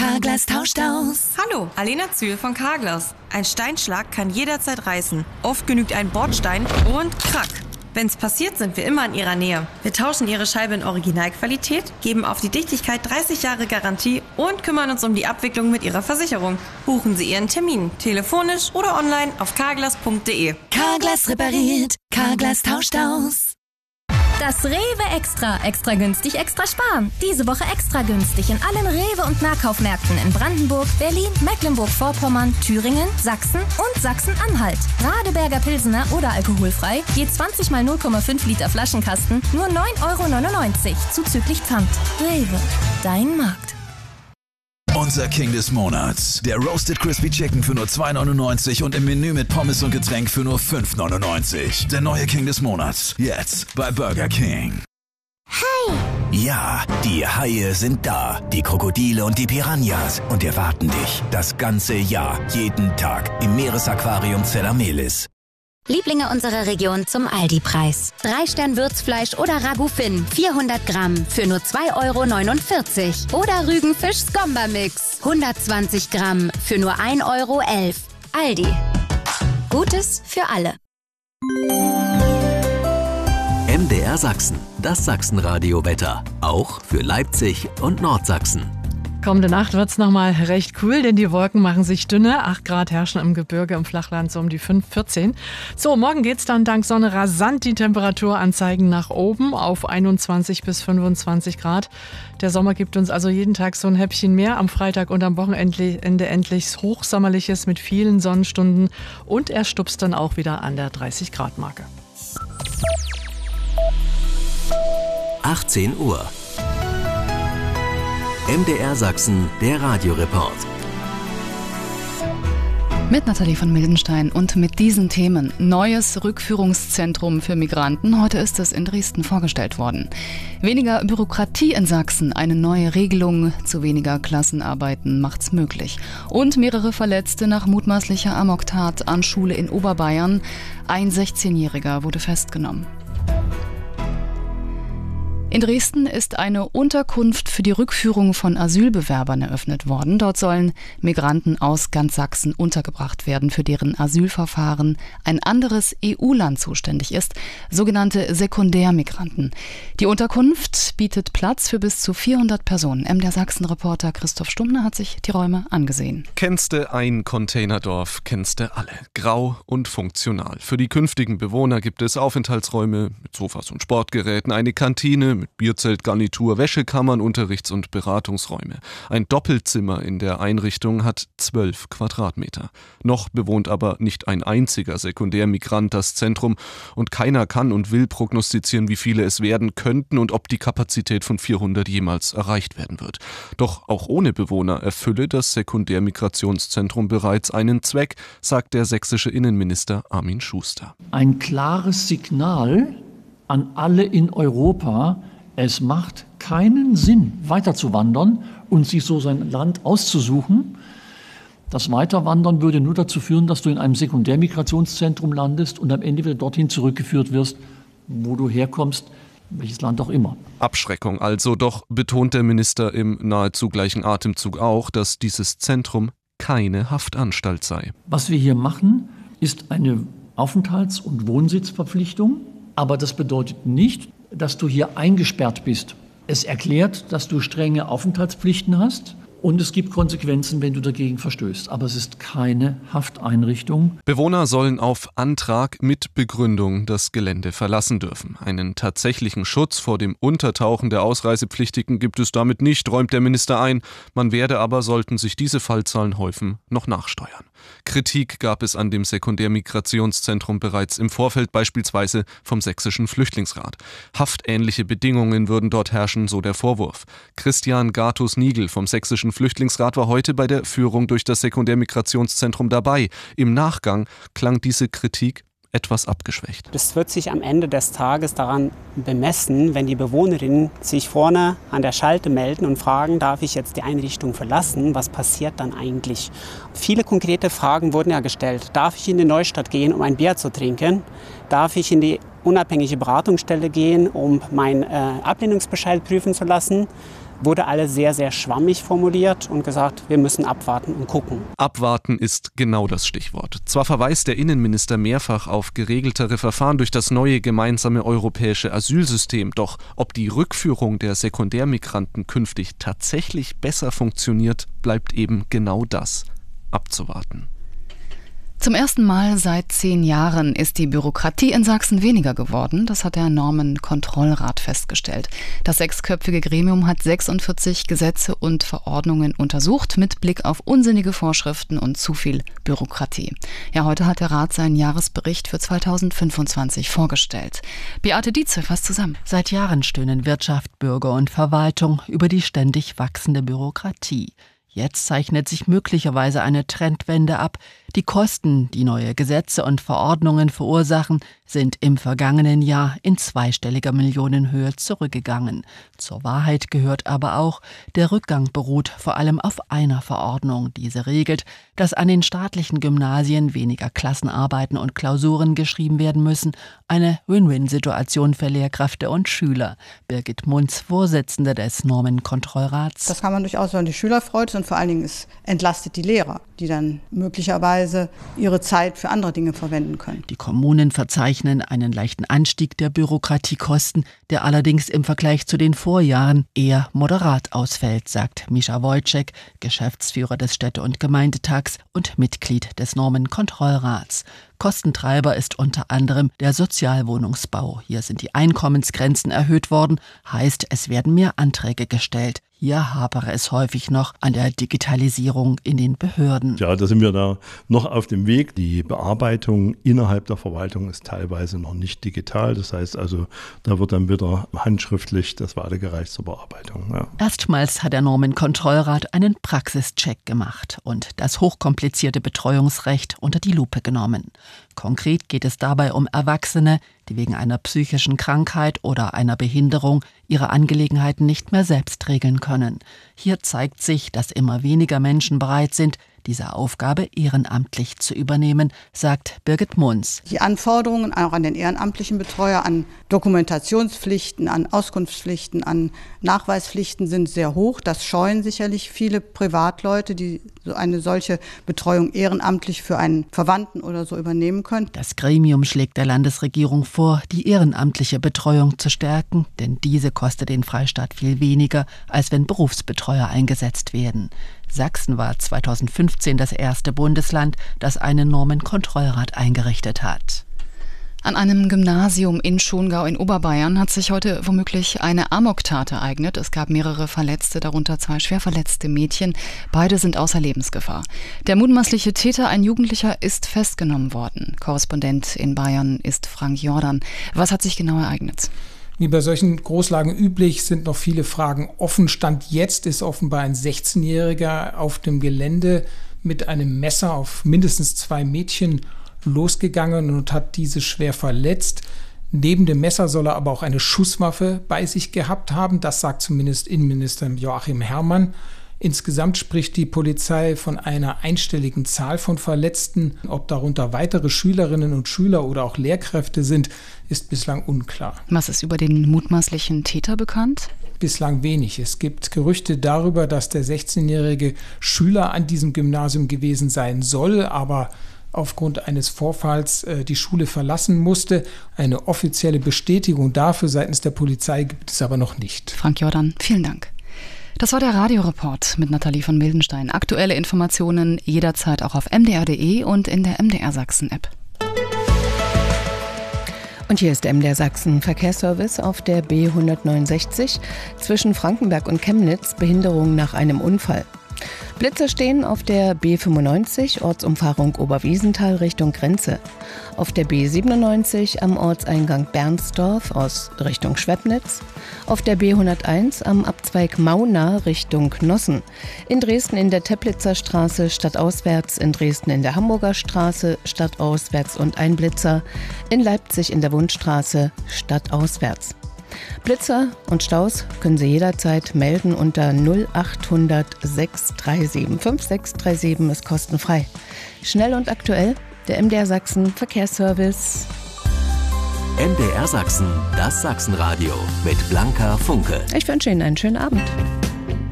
Carglass tauscht aus. Hallo, Alena Zühl von Carglass. Ein Steinschlag kann jederzeit reißen. Oft genügt ein Bordstein und krack. Wenn's passiert, sind wir immer in Ihrer Nähe. Wir tauschen Ihre Scheibe in Originalqualität, geben auf die Dichtigkeit 30 Jahre Garantie und kümmern uns um die Abwicklung mit Ihrer Versicherung. Buchen Sie Ihren Termin, telefonisch oder online auf carglass.de. Carglass repariert, Carglass tauscht aus. Das Rewe Extra. Extra günstig, extra sparen. Diese Woche extra günstig in allen Rewe- und Nahkaufmärkten in Brandenburg, Berlin, Mecklenburg-Vorpommern, Thüringen, Sachsen und Sachsen-Anhalt. Radeberger Pilsener oder alkoholfrei, je 20 mal 0,5 Liter Flaschenkasten, nur 9,99 € zuzüglich Pfand. Rewe, dein Markt. Unser King des Monats. Der Roasted Crispy Chicken für nur 2,99 und im Menü mit Pommes und Getränk für nur 5,99. Der neue King des Monats. Jetzt bei Burger King. Hi! Ja, die Haie sind da. Die Krokodile und die Piranhas. Und erwarten dich das ganze Jahr, jeden Tag im Meeresaquarium Zellamelis. Lieblinge unserer Region zum Aldi-Preis. 3-Stern-Würzfleisch oder Ragout Finn, 400 Gramm für nur 2,49 € Oder Rügenfisch Skomba-Mix, 120 Gramm für nur 1,11 € Aldi. Gutes für alle. MDR Sachsen, das Sachsenradio-Wetter. Auch für Leipzig und Nordsachsen. Kommende Nacht wird es nochmal recht cool, denn die Wolken machen sich dünne. 8 Grad herrschen im Gebirge, im Flachland so um die 5, 14. So, morgen geht es dann dank Sonne rasant die Temperaturanzeigen nach oben auf 21 bis 25 Grad. Der Sommer gibt uns also jeden Tag so ein Häppchen mehr. Am Freitag und am Wochenende endlich Hochsommerliches mit vielen Sonnenstunden. Und er stupst dann auch wieder an der 30-Grad-Marke. 18 Uhr. MDR Sachsen, der Radioreport. Mit Nathalie von Mildenstein und mit diesen Themen. Neues Rückführungszentrum für Migranten. Heute ist es in Dresden vorgestellt worden. Weniger Bürokratie in Sachsen. Eine neue Regelung zu weniger Klassenarbeiten macht's möglich. Und mehrere Verletzte nach mutmaßlicher Amoktat an Schule in Oberbayern. Ein 16-Jähriger wurde festgenommen. In Dresden ist eine Unterkunft für die Rückführung von Asylbewerbern eröffnet worden. Dort sollen Migranten aus ganz Sachsen untergebracht werden, für deren Asylverfahren ein anderes EU-Land zuständig ist, sogenannte Sekundärmigranten. Die Unterkunft bietet Platz für bis zu 400 Personen. MDR Sachsen-Reporter Christoph Stummner hat sich die Räume angesehen. Kennste ein Containerdorf, kennste alle. Grau und funktional. Für die künftigen Bewohner gibt es Aufenthaltsräume mit Sofas und Sportgeräten, eine Kantine mit Bierzelt, Garnitur, Wäschekammern, Unterrichts- und Beratungsräume. Ein Doppelzimmer in der Einrichtung hat 12 Quadratmeter. Noch bewohnt aber nicht ein einziger Sekundärmigrant das Zentrum und keiner kann und will prognostizieren, wie viele es werden könnten und ob die Kapazität von 400 jemals erreicht werden wird. Doch auch ohne Bewohner erfülle das Sekundärmigrationszentrum bereits einen Zweck, sagt der sächsische Innenminister Armin Schuster. Ein klares Signal an alle in Europa: Es macht keinen Sinn, weiterzuwandern und sich so sein Land auszusuchen. Das Weiterwandern würde nur dazu führen, dass du in einem Sekundärmigrationszentrum landest und am Ende wieder dorthin zurückgeführt wirst, wo du herkommst, welches Land auch immer. Abschreckung also, doch betont der Minister im nahezu gleichen Atemzug auch, dass dieses Zentrum keine Haftanstalt sei. Was wir hier machen, ist eine Aufenthalts- und Wohnsitzverpflichtung, aber das bedeutet nicht, dass du hier eingesperrt bist. Es erklärt, dass du strenge Aufenthaltspflichten hast und es gibt Konsequenzen, wenn du dagegen verstößt. Aber es ist keine Hafteinrichtung. Bewohner sollen auf Antrag mit Begründung das Gelände verlassen dürfen. Einen tatsächlichen Schutz vor dem Untertauchen der Ausreisepflichtigen gibt es damit nicht, räumt der Minister ein. Man werde aber, sollten sich diese Fallzahlen häufen, noch nachsteuern. Kritik gab es an dem Sekundärmigrationszentrum bereits im Vorfeld, beispielsweise vom Sächsischen Flüchtlingsrat. Haftähnliche Bedingungen würden dort herrschen, so der Vorwurf. Christian Gatus-Nigel vom Sächsischen Flüchtlingsrat war heute bei der Führung durch das Sekundärmigrationszentrum dabei. Im Nachgang klang diese Kritik etwas abgeschwächt. Das wird sich am Ende des Tages daran bemessen, wenn die Bewohnerinnen sich vorne an der Schalte melden und fragen, darf ich jetzt die Einrichtung verlassen? Was passiert dann eigentlich? Viele konkrete Fragen wurden ja gestellt. Darf ich in die Neustadt gehen, um ein Bier zu trinken? Darf ich in die unabhängige Beratungsstelle gehen, um meinen Ablehnungsbescheid prüfen zu lassen? wurde alles sehr, sehr schwammig formuliert und gesagt, wir müssen abwarten und gucken. Abwarten ist genau das Stichwort. Zwar verweist der Innenminister mehrfach auf geregeltere Verfahren durch das neue gemeinsame europäische Asylsystem, doch ob die Rückführung der Sekundärmigranten künftig tatsächlich besser funktioniert, bleibt eben genau das abzuwarten. Zum ersten Mal seit 10 Jahren ist die Bürokratie in Sachsen weniger geworden. Das hat der Normenkontrollrat festgestellt. Das 6-köpfige Gremium hat 46 Gesetze und Verordnungen untersucht mit Blick auf unsinnige Vorschriften und zu viel Bürokratie. Ja, heute hat der Rat seinen Jahresbericht für 2025 vorgestellt. Beate Dietze fasst zusammen. Seit Jahren stöhnen Wirtschaft, Bürger und Verwaltung über die ständig wachsende Bürokratie. Jetzt zeichnet sich möglicherweise eine Trendwende ab. Die Kosten, die neue Gesetze und Verordnungen verursachen, sind im vergangenen Jahr in zweistelliger Millionenhöhe zurückgegangen. Zur Wahrheit gehört aber auch, der Rückgang beruht vor allem auf einer Verordnung. Diese regelt, dass an den staatlichen Gymnasien weniger Klassenarbeiten und Klausuren geschrieben werden müssen. Eine Win-Win-Situation für Lehrkräfte und Schüler. Birgit Munz, Vorsitzende des Normenkontrollrats. Das kann man durchaus, wenn die Schüler freut, und vor allen Dingen es entlastet die Lehrer, die dann möglicherweise ihre Zeit für andere Dinge verwenden können. Die Kommunen verzeichnen einen leichten Anstieg der Bürokratiekosten, der allerdings im Vergleich zu den Vorjahren eher moderat ausfällt, sagt Mischa Wojcik, Geschäftsführer des Städte- und Gemeindetags und Mitglied des Normenkontrollrats. Kostentreiber ist unter anderem der Sozialwohnungsbau. Hier sind die Einkommensgrenzen erhöht worden, heißt, es werden mehr Anträge gestellt. Hier hapere es häufig noch an der Digitalisierung in den Behörden. Ja, da sind wir da noch auf dem Weg. Die Bearbeitung innerhalb der Verwaltung ist teilweise noch nicht digital. Das heißt also, da wird dann wieder handschriftlich das weitergereicht zur Bearbeitung. Ja. Erstmals hat der Normenkontrollrat einen Praxischeck gemacht und das hochkomplizierte Betreuungsrecht unter die Lupe genommen. Konkret geht es dabei um Erwachsene, die wegen einer psychischen Krankheit oder einer Behinderung ihre Angelegenheiten nicht mehr selbst regeln können. Hier zeigt sich, dass immer weniger Menschen bereit sind, diese Aufgabe ehrenamtlich zu übernehmen, sagt Birgit Munz. Die Anforderungen auch an den ehrenamtlichen Betreuer, an Dokumentationspflichten, an Auskunftspflichten, an Nachweispflichten sind sehr hoch. Das scheuen sicherlich viele Privatleute, die so eine solche Betreuung ehrenamtlich für einen Verwandten oder so übernehmen können. Das Gremium schlägt der Landesregierung vor, die ehrenamtliche Betreuung zu stärken, denn diese kostet den Freistaat viel weniger, als wenn Berufsbetreuer eingesetzt werden. Sachsen war 2015 das erste Bundesland, das einen Normenkontrollrat eingerichtet hat. An einem Gymnasium in Schongau in Oberbayern hat sich heute womöglich eine Amoktat ereignet. Es gab mehrere Verletzte, darunter 2 schwer verletzte Mädchen. Beide sind außer Lebensgefahr. Der mutmaßliche Täter, ein Jugendlicher, ist festgenommen worden. Korrespondent in Bayern ist Frank Jordan. Was hat sich genau ereignet? Wie bei solchen Großlagen üblich sind noch viele Fragen offen. Stand jetzt ist offenbar ein 16-Jähriger auf dem Gelände mit einem Messer auf mindestens 2 Mädchen losgegangen und hat diese schwer verletzt. Neben dem Messer soll er aber auch eine Schusswaffe bei sich gehabt haben. Das sagt zumindest Innenminister Joachim Herrmann. Insgesamt spricht die Polizei von einer einstelligen Zahl von Verletzten. Ob darunter weitere Schülerinnen und Schüler oder auch Lehrkräfte sind, ist bislang unklar. Was ist über den mutmaßlichen Täter bekannt? Bislang wenig. Es gibt Gerüchte darüber, dass der 16-jährige Schüler an diesem Gymnasium gewesen sein soll, aber aufgrund eines Vorfalls die Schule verlassen musste. Eine offizielle Bestätigung dafür seitens der Polizei gibt es aber noch nicht. Frank Jordan, vielen Dank. Das war der Radioreport mit Nathalie von Mildenstein. Aktuelle Informationen jederzeit auch auf mdr.de und in der MDR Sachsen App. Und hier ist MDR Sachsen Verkehrsservice auf der B169 zwischen Frankenberg und Chemnitz, Behinderung nach einem Unfall. Blitzer stehen auf der B95, Ortsumfahrung Oberwiesenthal Richtung Grenze. Auf der B97 am Ortseingang Bernsdorf aus Richtung Schwebnitz. Auf der B101 am Abzweig Mauna Richtung Nossen. In Dresden in der Teplitzer Straße stadtauswärts, in Dresden in der Hamburger Straße stadtauswärts und ein Blitzer. In Leipzig in der Wundstraße stadtauswärts. Blitzer und Staus können Sie jederzeit melden unter 0800 637 5637, ist kostenfrei. Schnell und aktuell, der MDR Sachsen Verkehrsservice. MDR Sachsen, das Sachsenradio mit Blanka Funke. Ich wünsche Ihnen einen schönen Abend.